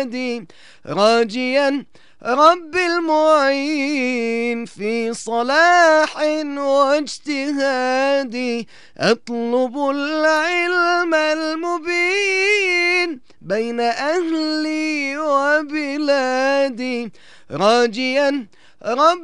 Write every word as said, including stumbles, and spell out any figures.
راجيا رب المعين في صلاح واجتهاد، أطلب العلم المبين بين أهلي وبلادي، راجيا رب